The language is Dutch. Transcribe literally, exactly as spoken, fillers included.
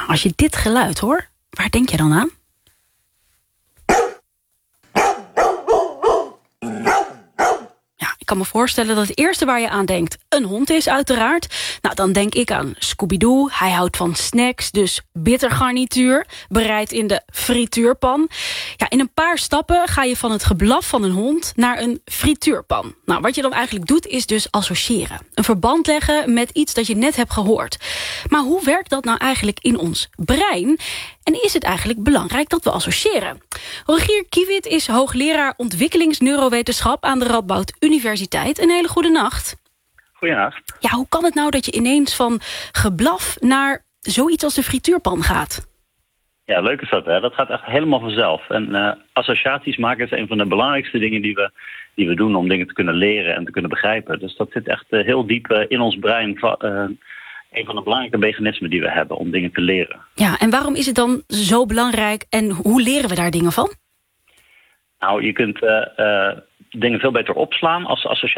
Nou, als je dit geluid hoort, waar denk je dan aan? Ja, ik kan me voorstellen dat het eerste waar je aan denkt een hond is uiteraard. Nou, dan denk ik aan Scooby-Doo. Hij houdt van snacks, dus bittergarnituur, bereid in de frituurpan. Ja, in een paar stappen ga je van het geblaf van een hond naar een frituurpan. Nou, wat je dan eigenlijk doet is dus associëren. Een verband leggen met iets dat je net hebt gehoord. Maar hoe werkt dat nou eigenlijk in ons brein? En is het eigenlijk belangrijk dat we associëren? Rogier Kiewit is hoogleraar ontwikkelingsneurowetenschap aan de Radboud Universiteit. Een hele goede nacht. Goedenacht. Ja, hoe kan het nou dat je ineens van geblaf naar zoiets als de frituurpan gaat? Ja, leuk is dat, hè? Dat gaat echt helemaal vanzelf. En uh, associaties maken is een van de belangrijkste dingen die we, die we doen om dingen te kunnen leren en te kunnen begrijpen. Dus dat zit echt uh, heel diep uh, in ons brein. Uh, een van de belangrijke mechanismen die we hebben om dingen te leren. Ja, en waarom is het dan zo belangrijk en hoe leren we daar dingen van? Nou, je kunt uh, uh, dingen veel beter opslaan als associaties.